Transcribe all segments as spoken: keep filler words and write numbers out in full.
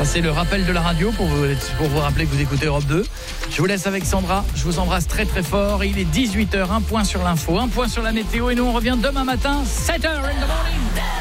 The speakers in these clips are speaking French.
c'est le rappel de la radio pour vous, pour vous rappeler que vous écoutez Europe deux. Je vous laisse avec Sandra, je vous embrasse très très fort. Il est dix-huit heures, un point sur l'info, un point sur la météo et nous on revient demain matin, sept heures in the morning.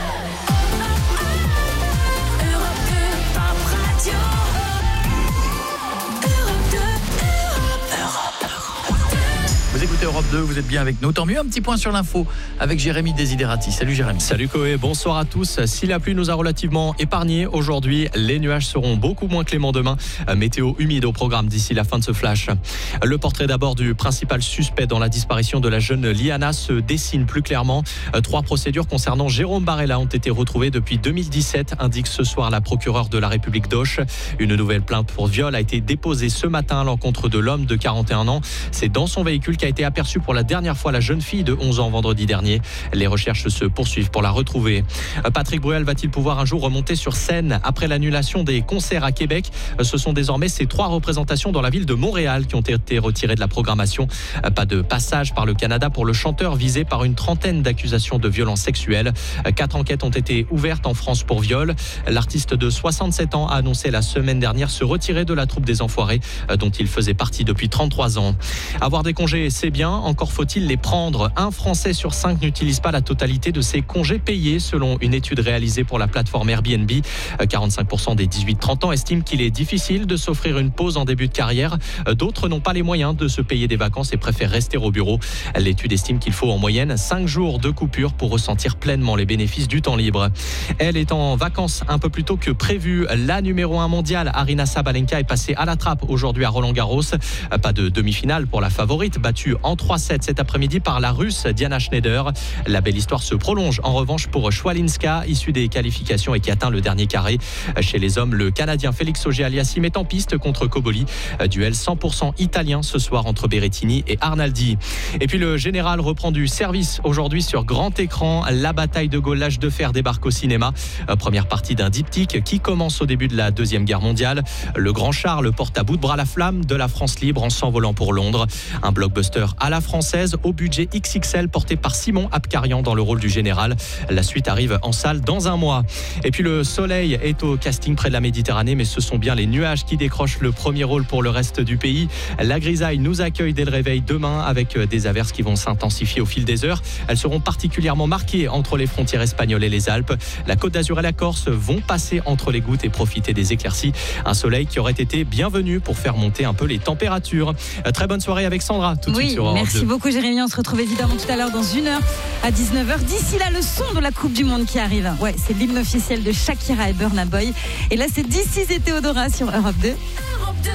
Vous écoutez Europe deux, vous êtes bien avec nous. Tant mieux, un petit point sur l'info avec Jérémy Desiderati. Salut Jérémy. Salut Koé, bonsoir à tous. Si la pluie nous a relativement épargnés aujourd'hui, les nuages seront beaucoup moins cléments demain. Météo humide au programme d'ici la fin de ce flash. Le portrait d'abord du principal suspect dans la disparition de la jeune Liana se dessine plus clairement. Trois procédures concernant Jérôme Barella ont été retrouvées depuis deux mille dix-sept, indique ce soir la procureure de la République d'Auch. Une nouvelle plainte pour viol a été déposée ce matin à l'encontre de l'homme de quarante et un ans. C'est dans son véhicule qu'a été aperçue pour la dernière fois la jeune fille de onze ans vendredi dernier. Les recherches se poursuivent pour la retrouver. Patrick Bruel va-t-il pouvoir un jour remonter sur scène après l'annulation des concerts à Québec? Ce sont désormais ces trois représentations dans la ville de Montréal qui ont été retirées de la programmation. Pas de passage par le Canada pour le chanteur visé par une trentaine d'accusations de violences sexuelles. Quatre enquêtes ont été ouvertes en France pour viol. L'artiste de soixante-sept ans a annoncé la semaine dernière se retirer de la troupe des Enfoirés dont il faisait partie depuis trente-trois ans. Avoir des congés, c'est bien, encore faut-il les prendre. Un Français sur cinq n'utilise pas la totalité de ses congés payés selon une étude réalisée pour la plateforme Airbnb. quarante-cinq pour cent des dix-huit trente ans estiment qu'il est difficile de s'offrir une pause en début de carrière. D'autres n'ont pas les moyens de se payer des vacances et préfèrent rester au bureau. L'étude estime qu'il faut en moyenne cinq jours de coupure pour ressentir pleinement les bénéfices du temps libre. Elle est en vacances un peu plus tôt que prévu. La numéro un mondiale, Aryna Sabalenka, est passée à la trappe aujourd'hui à Roland-Garros. Pas de demi-finale pour la favorite, battue en trois sept cet après-midi par la Russe Diana Schneider. La belle histoire se prolonge en revanche pour Schwalinska, issue des qualifications et qui atteint le dernier carré. Chez les hommes, le Canadien Félix Auger-Aliassime est en piste contre Cobolli. Duel cent pour cent italien ce soir entre Berrettini et Arnaldi. Et puis le général reprend du service aujourd'hui sur grand écran. La bataille de Gaulle, l'âge de fer débarque au cinéma. Première partie d'un diptyque qui commence au début de la Deuxième Guerre mondiale. Le grand Charles porte à bout de bras la flamme de la France libre en s'envolant pour Londres. Un blockbuster à la française au budget X X L porté par Simon Abkarian dans le rôle du général. La suite arrive en salle dans un mois. Et puis le soleil est au casting près de la Méditerranée, mais ce sont bien les nuages qui décrochent le premier rôle pour le reste du pays. La grisaille nous accueille dès le réveil demain avec des averses qui vont s'intensifier au fil des heures. Elles seront particulièrement marquées entre les frontières espagnoles et les Alpes. La Côte d'Azur et la Corse vont passer entre les gouttes et profiter des éclaircies. Un soleil qui aurait été bienvenu pour faire monter un peu les températures. Très bonne soirée avec Sandra, tout de oui, suite sur Europe deux. Merci beaucoup Jérémy, on se retrouve évidemment tout à l'heure dans une heure à dix-neuf heures. D'ici là, le son de la Coupe du Monde qui arrive. Ouais, c'est l'hymne officiel de Shakira et Burna Boy. Et là, c'est This Is et Théodora sur Europe deux.